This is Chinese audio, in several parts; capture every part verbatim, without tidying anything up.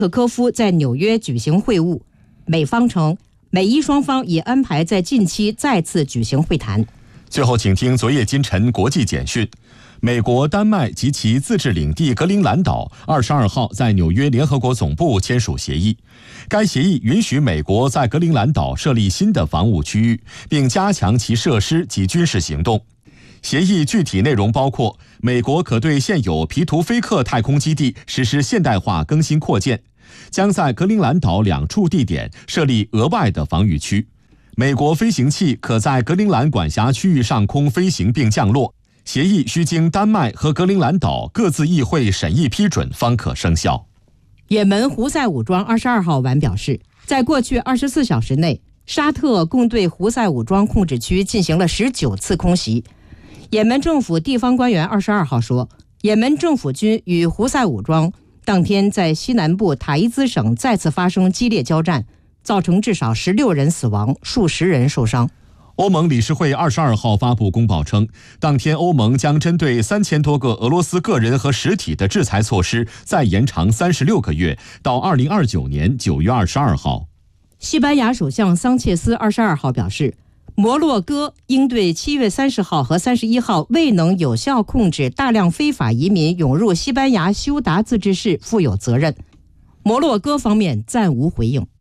可科夫在纽约举行会晤，美方称美伊双方已安排在近期再次举行会谈。 最后，请听昨夜今晨国际简讯。美国、丹麦及其自治领地格陵兰岛二十二号在纽约联合国总部签署协议。该协议允许美国在格陵兰岛设立新的防务区域，并加强其设施及军事行动。协议具体内容包括，美国可对现有皮图菲克太空基地实施现代化更新扩建，将在格陵兰岛两处地点设立额外的防御区。美国飞行器可在格陵兰管辖区域上空飞行并降落。协议需经丹麦和格陵兰岛各自议会审议批准方可生效。 也门胡塞武装二十二号晚表示，在过去二十四小时内，沙特共对胡塞武装控制区进行了十九次空袭。也门政府地方官员二十二号说，也门政府军与胡塞武装当天在西南部塔伊兹省再次发生激烈交战，造成至少十六人死亡，数十人受伤。 欧盟理事会二十二号发布公报称，当天欧盟将针对三千多个俄罗斯个人和实体的制裁措施再延长三十六个月，到二零二九年九月二十二号。 西班牙首相桑切斯二十二号表示，摩洛哥应对七月三十号和三十一号未能有效控制大量非法移民涌入西班牙休达自治市负有责任。摩洛哥方面暂无回应。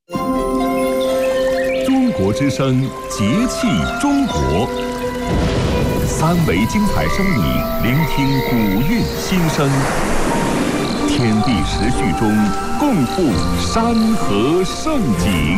中国之声，节气中国，三维精彩声影，聆听古韵心声，天地时序中共赴山河盛景。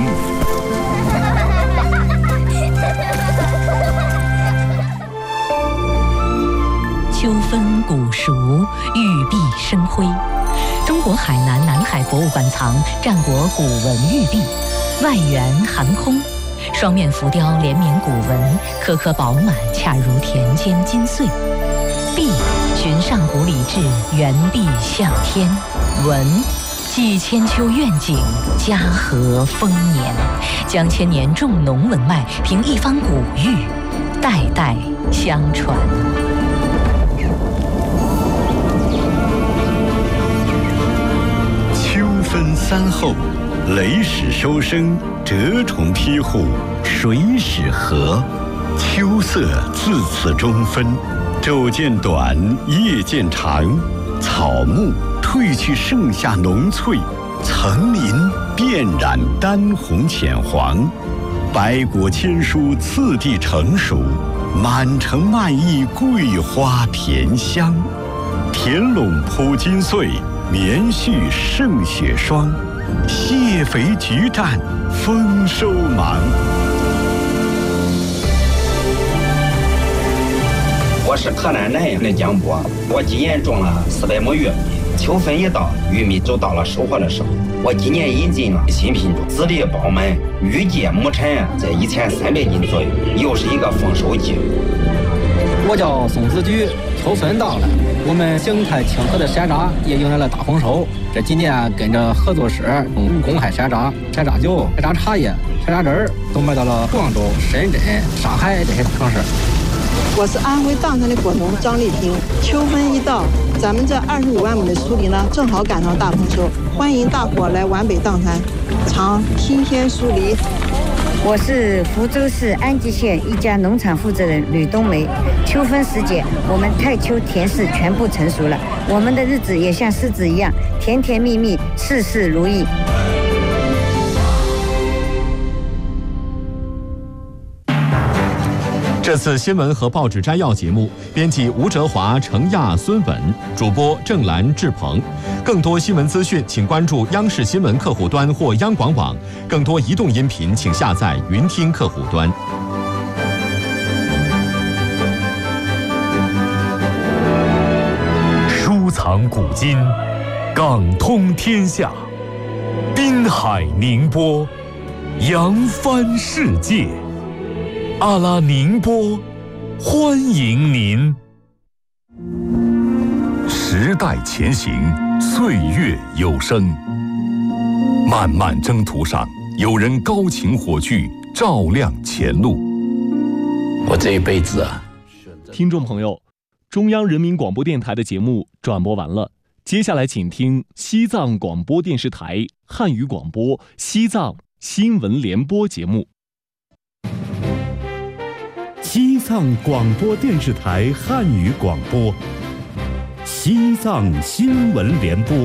秋分古熟，玉璧生辉。中国海南南海博物馆藏战国古文玉璧，外圆含空，双面浮雕连绵古文，颗颗饱满，恰如田间金穗。璧寻上古礼制，圆璧向天。文寄千秋愿景，嘉禾丰年，将千年重农文脉凭一方古玉，代代相传。 秋分三候，雷始收声，蛰虫披户，水始和。秋色自此中分，昼渐短，夜渐长。草木褪去盛夏浓翠，层林遍染丹红浅黄。百果千蔬次第成熟，满城漫溢桂花甜香。田垄铺金穗，棉絮胜雪霜。蟹肥菊绽，丰收忙。 我是河南南阳的江波，我今年种了四百亩玉米，秋分一到，玉米就到了收获的时候。我今年引进了新品种，籽粒饱满，预计亩产在一千三百斤左右，又是一个丰收季。 我叫宋子菊，秋分到了，我们景泰清河的山楂也迎来了大丰收。这几年跟着合作社用公害山楂、山楂酒、山楂茶叶、山楂汁儿都卖到了广州、深圳、上海这些城市。 我是安徽砀山的果农张丽萍。秋分一到，咱们这二十五万亩的黍梨呢，正好赶上大丰收，欢迎大伙来皖北砀山尝新鲜黍梨。 我是福州市安吉县一家农场负责人吕冬梅。秋分时节，我们太丘田氏全部成熟了，我们的日子也像狮子一样甜甜蜜蜜，事事如意。 这次新闻和报纸摘要节目，编辑吴哲华、程亚、孙稳，主播郑兰、志鹏。更多新闻资讯，请关注央视新闻客户端或央广网。更多移动音频，请下载云听客户端。 收藏古今，港通天下，滨海宁波，扬帆世界。阿拉宁波，欢迎您。时代前行，岁月有声。漫漫征途上，有人高擎火炬，照亮前路。 我这一辈子啊， 听众朋友，中央人民广播电台的节目转播完了， 接下来请听西藏广播电视台汉语广播西藏新闻联播节目。 西藏广播电视台汉语广播，西藏新闻联播。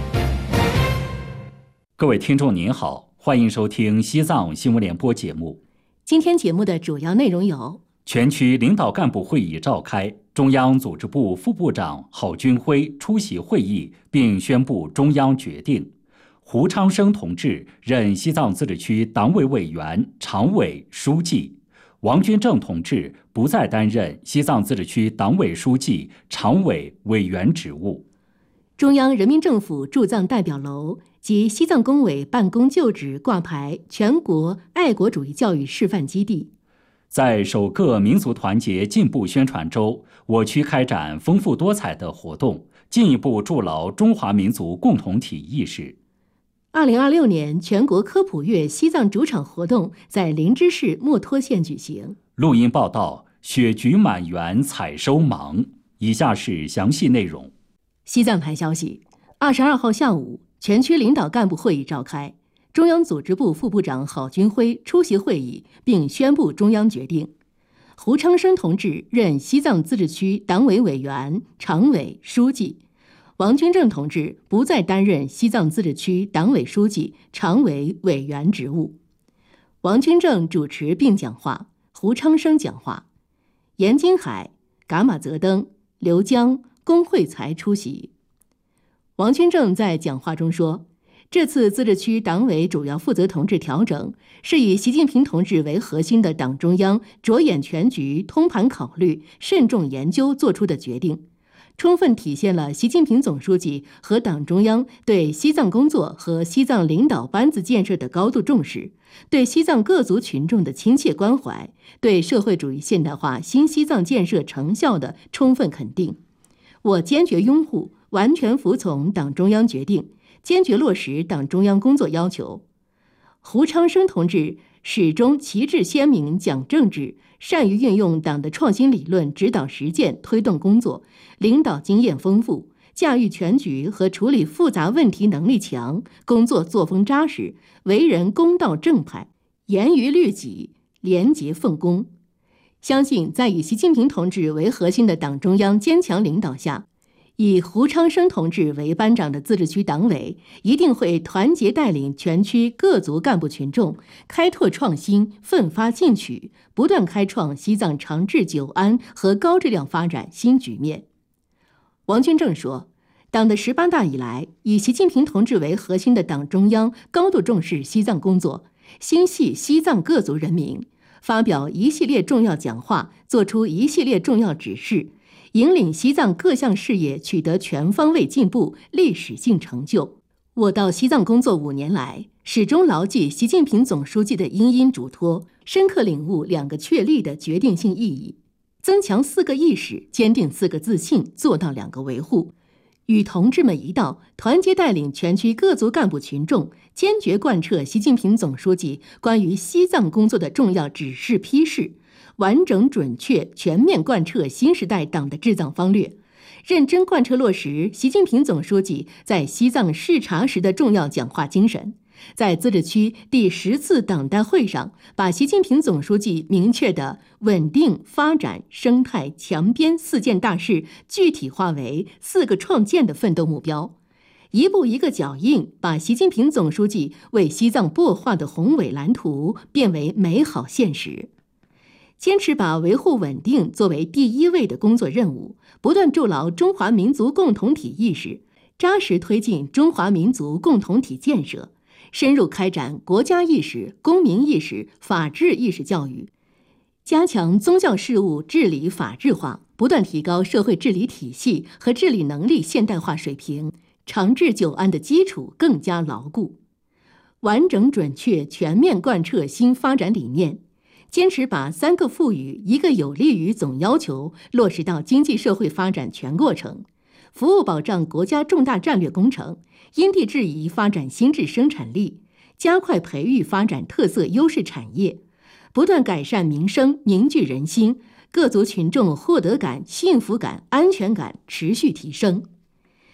各位听众您好，欢迎收听西藏新闻联播节目。 今天节目的主要内容有： 全区领导干部会议召开，中央组织部副部长郝军辉出席会议并宣布中央决定，胡昌生同志任西藏自治区党委委员、常委、书记，王军正同志不再担任西藏自治区党委书记、常委、委员职务。 中央人民政府驻藏代表楼及西藏工委办公旧址挂牌全国爱国主义教育示范基地。 在首个民族团结进步宣传周，我区开展丰富多彩的活动，进一步筑牢中华民族共同体意识。 二零二六年全国科普月西藏主场活动在林芝市墨脱县举行。 录音报道：雪菊满园采收忙。以下是详细内容。 西藏台消息：二十二号下午，全区领导干部会议召开，中央组织部副部长郝军辉出席会议并宣布中央决定，胡昌生同志任西藏自治区党委委员、常委、书记，王军正同志不再担任西藏自治区党委书记、常委、委员职务。王军正主持并讲话，胡昌生讲话，严金海、噶玛泽登、刘江、龚慧才出席。王军正在讲话中说，这次自治区党委主要负责同志调整，是以习近平同志为核心的党中央着眼全局、通盘考虑、慎重研究做出的决定，充分体现了习近平总书记和党中央对西藏工作和西藏领导班子建设的高度重视，对西藏各族群众的亲切关怀，对社会主义现代化新西藏建设成效的充分肯定。我坚决拥护、完全服从党中央决定，坚决落实党中央工作要求。胡昌生同志始终旗帜鲜明讲政治，善于运用党的创新理论指导实践推动工作，领导经验丰富，驾驭全局和处理复杂问题能力强，工作作风扎实，为人公道正派，严于律己，廉洁奉公。相信在以习近平同志为核心的党中央坚强领导下，以胡昌生同志为班长的自治区党委一定会团结带领全区各族干部群众，开拓创新，奋发进取，不断开创西藏长治久安和高质量发展新局面。王军正说，党的十八大以来，以习近平同志为核心的党中央高度重视西藏工作，心系西藏各族人民，发表一系列重要讲话，作出一系列重要指示，引领西藏各项事业取得全方位进步、历史性成就。我到西藏工作五年来，始终牢记习近平总书记的殷殷嘱托，深刻领悟两个确立的决定性意义，增强四个意识，坚定四个自信，做到两个维护。与同志们一道，团结带领全区各族干部群众，坚决贯彻习近平总书记关于西藏工作的重要指示批示，完整准确全面贯彻新时代党的治藏方略，认真贯彻落实习近平总书记在西藏视察时的重要讲话精神，在自治区第十次党代会上，把习近平总书记明确的稳定发展、生态强边四件大事具体化为四个创建的奋斗目标，一步一个脚印，把习近平总书记为西藏擘画的宏伟蓝图变为美好现实。坚持把维护稳定作为第一位的工作任务，不断筑牢中华民族共同体意识，扎实推进中华民族共同体建设，深入开展国家意识、公民意识、法治意识教育，加强宗教事务治理法治化，不断提高社会治理体系和治理能力现代化水平，长治久安的基础更加牢固。完整准确全面贯彻新发展理念，坚持把三个赋予、一个有利于总要求落实到经济社会发展全过程，服务保障国家重大战略工程，因地制宜发展新质生产力，加快培育发展特色优势产业，不断改善民生，凝聚人心，各族群众获得感、幸福感、安全感持续提升。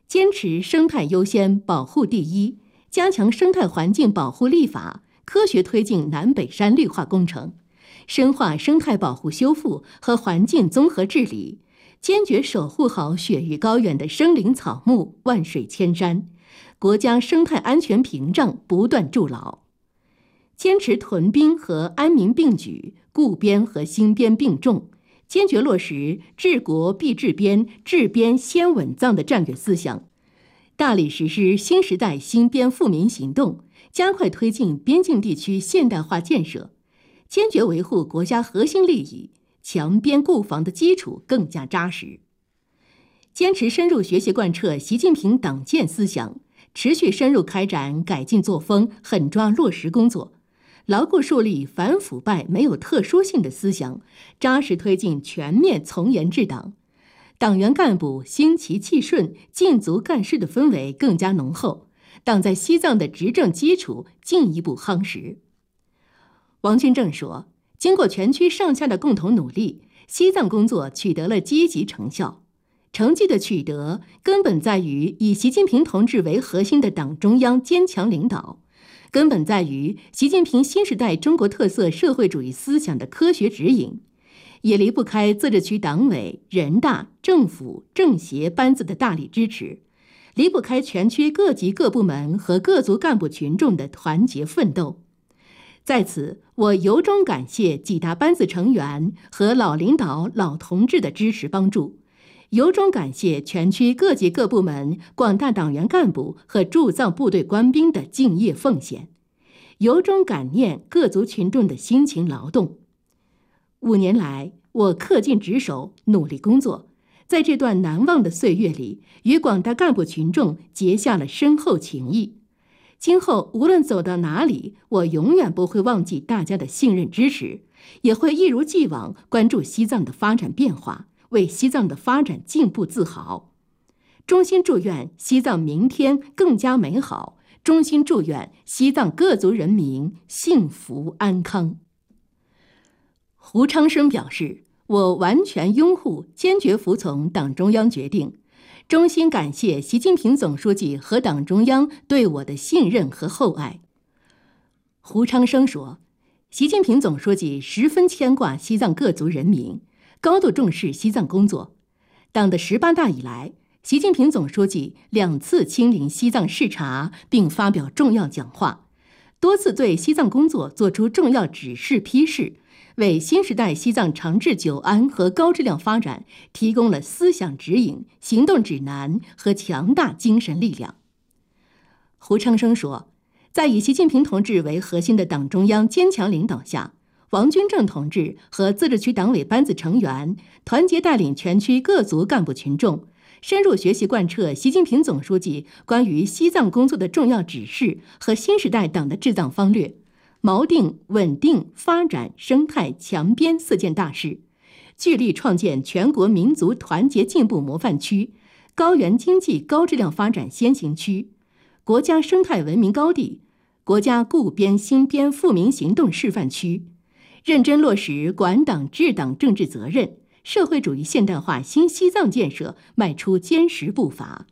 坚持生态优先、保护第一，加强生态环境保护立法，科学推进南北山绿化工程，深化生态保护修复和环境综合治理，坚决守护好雪域高原的生灵草木、万水千山，国家生态安全屏障不断筑牢。坚持屯兵和安民并举，固边和兴边并重，坚决落实治国必治边、治边先稳藏的战略思想，大力实施新时代兴边富民行动，加快推进边境地区现代化建设，坚决维护国家核心利益，强边固防的基础更加扎实。坚持深入学习贯彻习近平党建思想，持续深入开展改进作风、狠抓落实工作，牢固树立反腐败没有特殊性的思想，扎实推进全面从严治党，党员干部心齐气顺、尽足干事的氛围更加浓厚，党在西藏的执政基础进一步夯实。王军正说，经过全区上下的共同努力，西藏工作取得了积极成效。成绩的取得根本在于以习近平同志为核心的党中央坚强领导，根本在于习近平新时代中国特色社会主义思想的科学指引，也离不开自治区党委、人大、政府、政协班子的大力支持，离不开全区各级各部门和各族干部群众的团结奋斗。在此，我由衷感谢几大班子成员和老领导、老同志的支持帮助，由衷感谢全区各级各部门广大党员干部和驻藏部队官兵的敬业奉献，由衷感念各族群众的辛勤劳动。五年来，我恪尽职守，努力工作，在这段难忘的岁月里，与广大干部群众结下了深厚情谊。今后无论走到哪里，我永远不会忘记大家的信任支持，也会一如既往关注西藏的发展变化，为西藏的发展进步自豪。衷心祝愿西藏明天更加美好，衷心祝愿西藏各族人民幸福安康。胡昌生表示，我完全拥护、坚决服从党中央决定，衷心感谢习近平总书记和党中央对我的信任和厚爱。胡昌生说，习近平总书记十分牵挂西藏各族人民，高度重视西藏工作。党的十八大以来，习近平总书记两次亲临西藏视察，并发表重要讲话，多次对西藏工作作出重要指示批示，为新时代西藏长治久安和高质量发展提供了思想指引、行动指南和强大精神力量。胡昌生说，在以习近平同志为核心的党中央坚强领导下，王军正同志和自治区党委班子成员团结带领全区各族干部群众，深入学习贯彻习近平总书记关于西藏工作的重要指示和新时代党的治藏方略，锚定稳定、发展、生态、强边四件大事，聚力创建全国民族团结进步模范区、高原经济高质量发展先行区、国家生态文明高地、国家固边兴边富民行动示范区，认真落实管党治党政治责任，社会主义现代化新西藏建设迈出坚实步伐。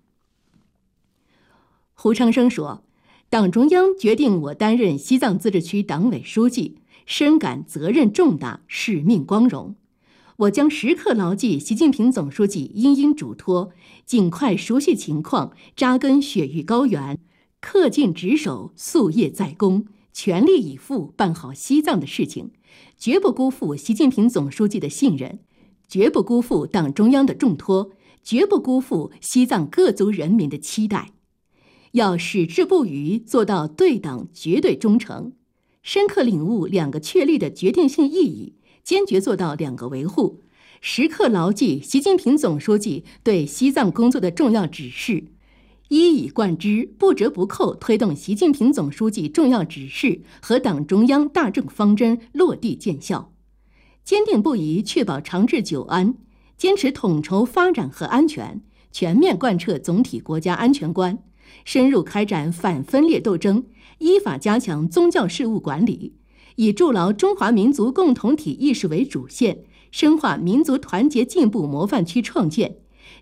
胡昌生说，党中央决定我担任西藏自治区党委书记，深感责任重大，使命光荣。我将时刻牢记习近平总书记殷殷嘱托，尽快熟悉情况，扎根雪域高原，恪尽职守，夙夜在公，全力以赴办好西藏的事情，绝不辜负习近平总书记的信任，绝不辜负党中央的重托，绝不辜负西藏各族人民的期待。要矢志不渝，做到对党绝对忠诚，深刻领悟两个确立的决定性意义，坚决做到两个维护，时刻牢记习近平总书记对西藏工作的重要指示，一以贯之，不折不扣推动习近平总书记重要指示和党中央大政方针落地见效，坚定不移确保长治久安，坚持统筹发展和安全，全面贯彻总体国家安全观，深入开展反分裂斗争，依法加强宗教事务管理，以筑牢中华民族共同体意识为主线，深化民族团结进步模范区创建，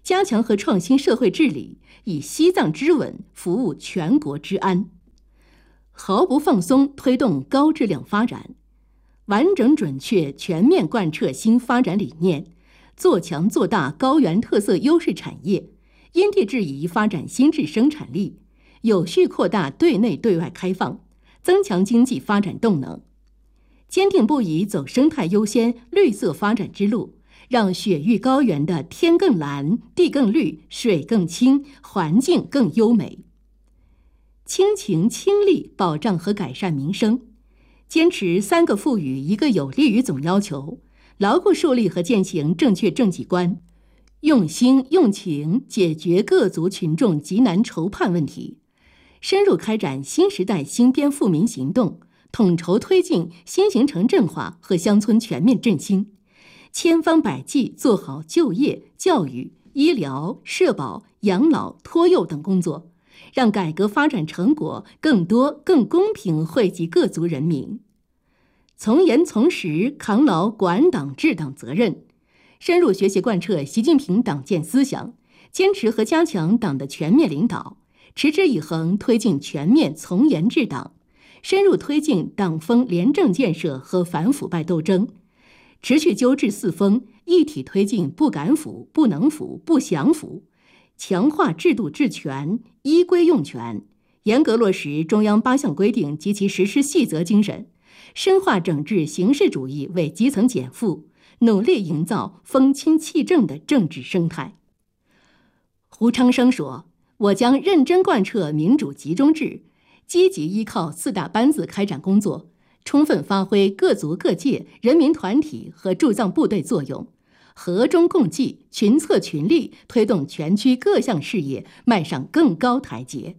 加强和创新社会治理，以西藏之稳服务全国之安。毫不放松推动高质量发展，完整准确全面贯彻新发展理念，做强做大高原特色优势产业，因地制宜发展新质生产力，有序扩大对内对外开放，增强经济发展动能。坚定不移走生态优先、绿色发展之路，让雪域高原的天更蓝、地更绿、水更清、环境更优美。亲情亲力保障和改善民生，坚持三个赋予一个有利于总要求，牢固树立和践行正确政绩观，用心用情解决各族群众急难愁盼问题，深入开展新时代新编富民行动，统筹推进新型城镇化和乡村全面振兴，千方百计做好就业、教育、医疗、社保、养老、托幼等工作，让改革发展成果更多、更公平惠及各族人民。从严从实扛牢管党治党责任，深入学习贯彻习近平党建思想，坚持和加强党的全面领导，持之以恒推进全面从严治党，深入推进党风廉政建设和反腐败斗争，持续纠治四风，一体推进不敢腐、不能腐、不想腐，强化制度治权、依规用权，严格落实中央八项规定及其实施细则精神，深化整治形式主义为基层减负，努力营造风清气正的政治生态。胡昌生说，我将认真贯彻民主集中制，积极依靠四大班子开展工作，充分发挥各族各界人民团体和驻藏部队作用，和衷共济，群策群力，推动全区各项事业迈上更高台阶。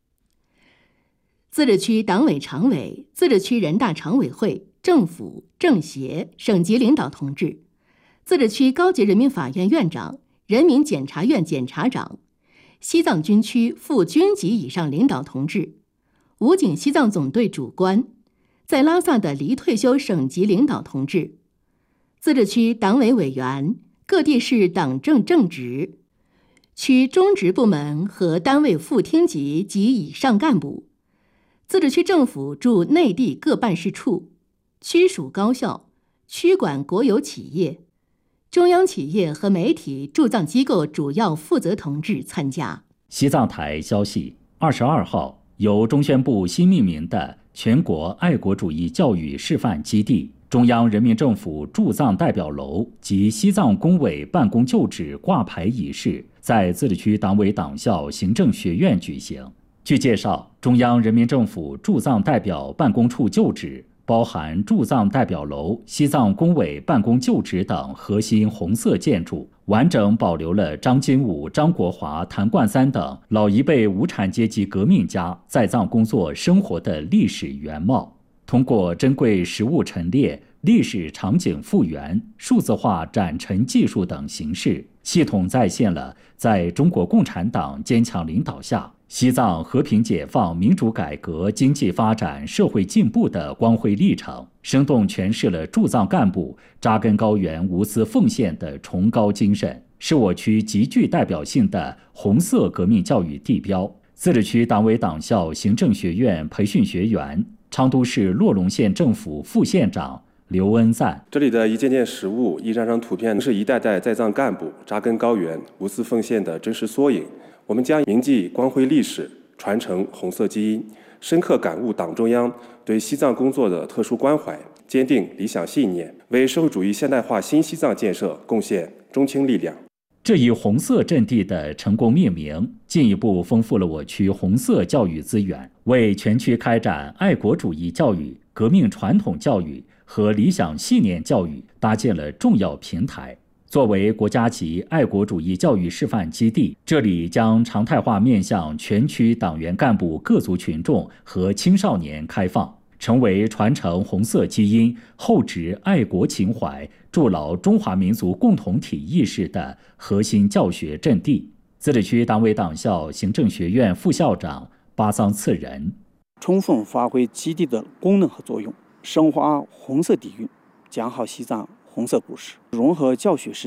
自治区党委常委、自治区人大常委会、政府、政协、省级领导同志，自治区高级人民法院院长、人民检察院检察长，西藏军区副军级以上领导同志，武警西藏总队主官，在拉萨的离退休省级领导同志，自治区党委委员、各地市党政正职、区中职部门和单位副厅级及以上干部，自治区政府驻内地各办事处、区属高校、区管国有企业、中央企业和媒体驻藏机构主要负责同志参加。 西藏台消息，二十二号，由中宣部新命名的全国爱国主义教育示范基地、中央人民政府驻藏代表楼及西藏工委办公旧址挂牌仪式在自治区党委党校行政学院举行。据介绍，中央人民政府驻藏代表办公处旧址包含驻藏代表楼、西藏工委办公旧址等核心红色建筑，完整保留了张金武、张国华、谭冠三等老一辈无产阶级革命家在藏工作生活的历史原貌。通过珍贵实物陈列、历史场景复原、数字化展陈技术等形式，系统再现了在中国共产党坚强领导下，西藏和平解放、民主改革、经济发展、社会进步的光辉历程，生动诠释了驻藏干部扎根高原、无私奉献的崇高精神，是我区极具代表性的红色革命教育地标。自治区党委党校行政学院培训学员、昌都市洛龙县政府副县长刘恩赞： 这里的一件件实物、一张张图片，是一代代在藏干部扎根高原、无私奉献的真实缩影。我们将铭记光辉历史，传承红色基因，深刻感悟党中央对西藏工作的特殊关怀，坚定理想信念，为社会主义现代化新西藏建设贡献中青力量。 这一红色阵地的成功命名，进一步丰富了我区红色教育资源，为全区开展爱国主义教育、革命传统教育和理想信念教育搭建了重要平台。作为国家级爱国主义教育示范基地，这里将常态化面向全区党员干部各族群众和青少年开放，成为传承红色基因、厚植爱国情怀、筑牢中华民族共同体意识的核心教学阵地。自治区党委党校行政学院副校长巴桑次仁： 充分发挥基地的功能和作用，深化红色底蕴，讲好西藏红色故事，融合教学实践，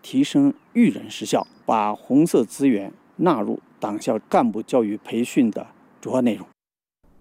提升育人实效，把红色资源纳入党校干部教育培训的主要内容。